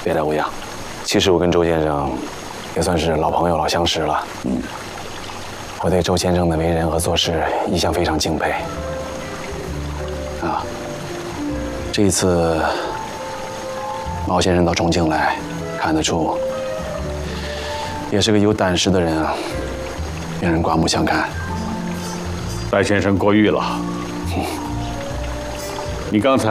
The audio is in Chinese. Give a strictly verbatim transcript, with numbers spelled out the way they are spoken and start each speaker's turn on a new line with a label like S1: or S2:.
S1: 别太无恙。其实我跟周先生也算是老朋友、老相识了。嗯，我对周先生的为人和做事一向非常敬佩。啊，这一次毛先生到重庆来，看得出也是个有胆识的人啊，令人刮目相看。
S2: 白先生过誉了。你刚才